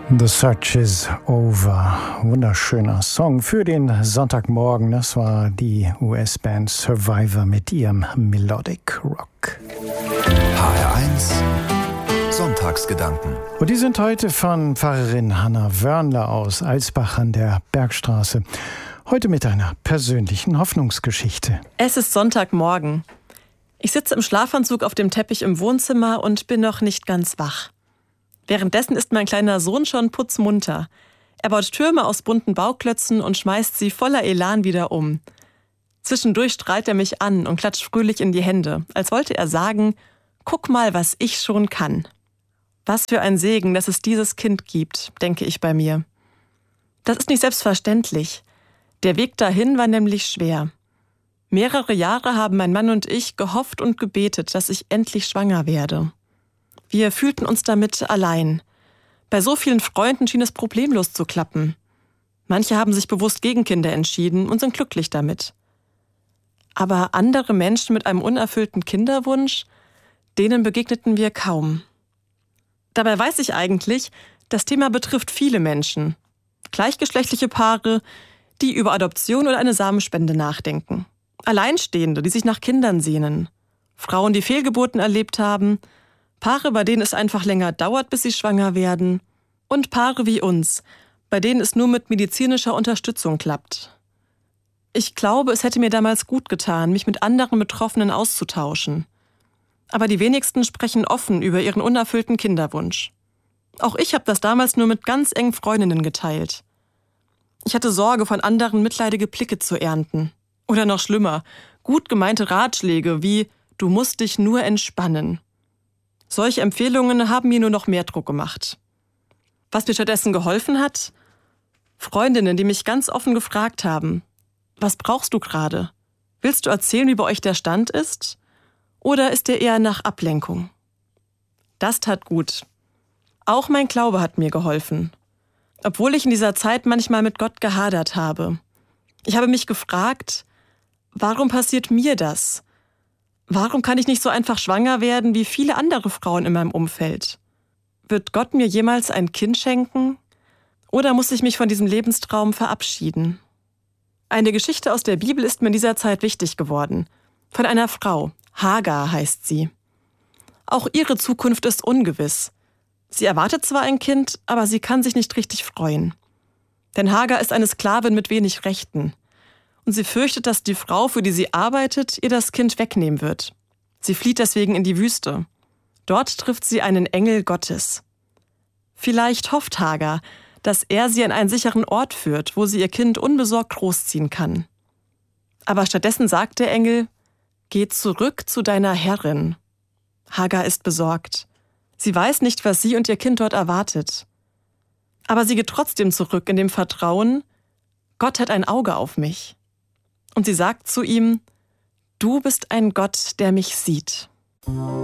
The Search is Over. Wunderschöner Song für den Sonntagmorgen. Das war die US-Band Survivor mit ihrem Melodic Rock. HR1 Sonntagsgedanken. Und die sind heute von Pfarrerin Hanna Wörnler aus Alsbach an der Bergstraße. Heute mit einer persönlichen Hoffnungsgeschichte. Es ist Sonntagmorgen. Ich sitze im Schlafanzug auf dem Teppich im Wohnzimmer und bin noch nicht ganz wach. Währenddessen ist mein kleiner Sohn schon putzmunter. Er baut Türme aus bunten Bauklötzen und schmeißt sie voller Elan wieder um. Zwischendurch strahlt er mich an und klatscht fröhlich in die Hände, als wollte er sagen, guck mal, was ich schon kann. Was für ein Segen, dass es dieses Kind gibt, denke ich bei mir. Das ist nicht selbstverständlich. Der Weg dahin war nämlich schwer. Mehrere Jahre haben mein Mann und ich gehofft und gebetet, dass ich endlich schwanger werde. Wir fühlten uns damit allein. Bei so vielen Freunden schien es problemlos zu klappen. Manche haben sich bewusst gegen Kinder entschieden und sind glücklich damit. Aber andere Menschen mit einem unerfüllten Kinderwunsch, denen begegneten wir kaum. Dabei weiß ich eigentlich, das Thema betrifft viele Menschen. Gleichgeschlechtliche Paare, die über Adoption oder eine Samenspende nachdenken. Alleinstehende, die sich nach Kindern sehnen. Frauen, die Fehlgeburten erlebt haben. Paare, bei denen es einfach länger dauert, bis sie schwanger werden. Und Paare wie uns, bei denen es nur mit medizinischer Unterstützung klappt. Ich glaube, es hätte mir damals gut getan, mich mit anderen Betroffenen auszutauschen. Aber die wenigsten sprechen offen über ihren unerfüllten Kinderwunsch. Auch ich habe das damals nur mit ganz engen Freundinnen geteilt. Ich hatte Sorge, von anderen mitleidige Blicke zu ernten. Oder noch schlimmer, gut gemeinte Ratschläge wie »Du musst dich nur entspannen«. Solche Empfehlungen haben mir nur noch mehr Druck gemacht. Was mir stattdessen geholfen hat? Freundinnen, die mich ganz offen gefragt haben, was brauchst du gerade? Willst du erzählen, wie bei euch der Stand ist? Oder ist dir eher nach Ablenkung? Das tat gut. Auch mein Glaube hat mir geholfen. Obwohl ich in dieser Zeit manchmal mit Gott gehadert habe. Ich habe mich gefragt, warum passiert mir das? Warum kann ich nicht so einfach schwanger werden wie viele andere Frauen in meinem Umfeld? Wird Gott mir jemals ein Kind schenken? Oder muss ich mich von diesem Lebenstraum verabschieden? Eine Geschichte aus der Bibel ist mir in dieser Zeit wichtig geworden. Von einer Frau. Hagar heißt sie. Auch ihre Zukunft ist ungewiss. Sie erwartet zwar ein Kind, aber sie kann sich nicht richtig freuen. Denn Hagar ist eine Sklavin mit wenig Rechten. Und sie fürchtet, dass die Frau, für die sie arbeitet, ihr das Kind wegnehmen wird. Sie flieht deswegen in die Wüste. Dort trifft sie einen Engel Gottes. Vielleicht hofft Hagar, dass er sie an einen sicheren Ort führt, wo sie ihr Kind unbesorgt großziehen kann. Aber stattdessen sagt der Engel, geh zurück zu deiner Herrin. Hagar ist besorgt. Sie weiß nicht, was sie und ihr Kind dort erwartet. Aber sie geht trotzdem zurück in dem Vertrauen, Gott hat ein Auge auf mich. Und sie sagt zu ihm, du bist ein Gott, der mich sieht.